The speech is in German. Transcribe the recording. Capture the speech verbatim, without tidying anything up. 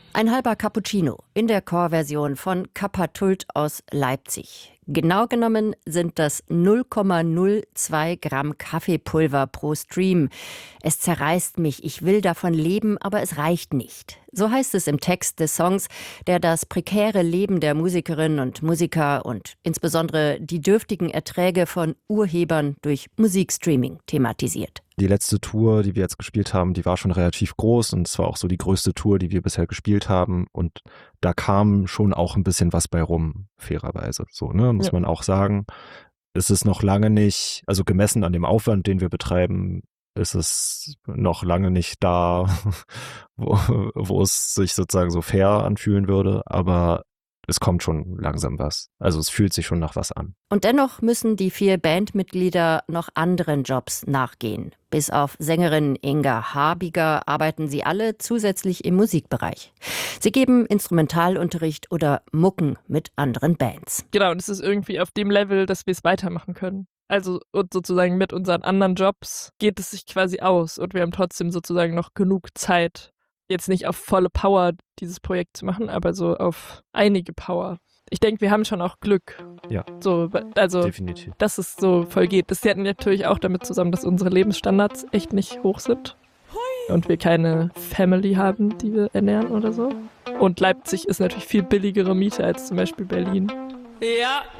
Ein halber Cappuccino in der Chorversion von Kappa-Tult aus Leipzig. Genau genommen sind das null Komma null zwei Gramm Kaffeepulver pro Stream. Es zerreißt mich, ich will davon leben, aber es reicht nicht. So heißt es im Text des Songs, der das prekäre Leben der Musikerinnen und Musiker und insbesondere die dürftigen Erträge von Urhebern durch Musikstreaming thematisiert. Die letzte Tour, die wir jetzt gespielt haben, die war schon relativ groß und es war auch so die größte Tour, die wir bisher gespielt haben. Und da kam schon auch ein bisschen was bei rum, fairerweise. So, ne, muss ja. man auch sagen. Es ist noch lange nicht, also gemessen an dem Aufwand, den wir betreiben, ist es noch lange nicht da, wo, wo es sich sozusagen so fair anfühlen würde. Aber es kommt schon langsam was. Also es fühlt sich schon nach was an. Und dennoch müssen die vier Bandmitglieder noch anderen Jobs nachgehen. Bis auf Sängerin Inga Habiger arbeiten sie alle zusätzlich im Musikbereich. Sie geben Instrumentalunterricht oder mucken mit anderen Bands. Genau, und es ist irgendwie auf dem Level, dass wir es weitermachen können. Also und sozusagen mit unseren anderen Jobs geht es sich quasi aus und wir haben trotzdem sozusagen noch genug Zeit, jetzt nicht auf volle Power dieses Projekt zu machen, aber so auf einige Power. Ich denke, wir haben schon auch Glück. Ja, so, also, definitiv. Dass es so voll geht. Das hängt natürlich auch damit zusammen, dass unsere Lebensstandards echt nicht hoch sind und wir keine Family haben, die wir ernähren oder so. Und Leipzig ist natürlich viel billigere Miete als zum Beispiel Berlin. Ja,